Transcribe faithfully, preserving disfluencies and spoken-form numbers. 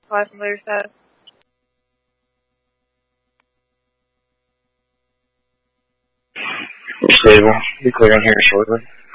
Last later said. Stable. Be clearing here shortly.